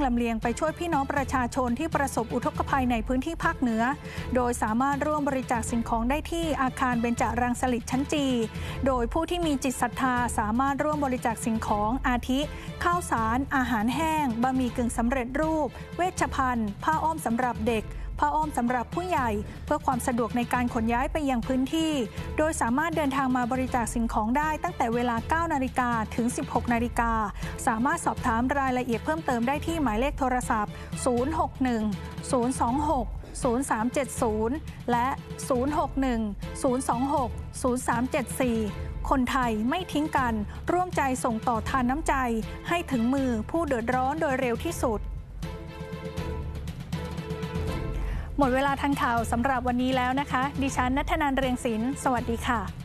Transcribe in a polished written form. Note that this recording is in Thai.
ลำเลียงไปช่วยพี่น้องประชาชนที่ประสบอุทกภัยในพื้นที่ภาคเหนือโดยสามารถร่วมบริจาคสิ่งของได้ที่อาคารเบญจรังสฤษฎ์ชั้นจีโดยผู้ที่มีจิตศรัทธาสามารถร่วมบริจาคสิ่งของอาทิข้าวสารอาหารแห้งบะหมี่กึ่งสำเร็จรูปเวชภัณฑ์ผ้าอ้อมสำหรับเด็กผ้าอ้อมสำหรับผู้ใหญ่เพื่อความสะดวกในการขนย้ายไปยังพื้นที่โดยสามารถเดินทางมาบริจาคสิ่งของได้ตั้งแต่เวลา 9 นาฬิกาถึง 16 นาฬิกาสามารถสอบถามรายละเอียดเพิ่มเติมได้ที่หมายเลขโทรศัพท์ 061-026-0370 และ 061-026-0374 คนไทยไม่ทิ้งกันร่วมใจส่งต่อทานน้ำใจให้ถึงมือผู้เดือดร้อนโดยเร็วที่สุดหมดเวลาทันข่าวสำหรับวันนี้แล้วนะคะดิฉันณัฐนันท์ เรืองศิลป์สวัสดีค่ะ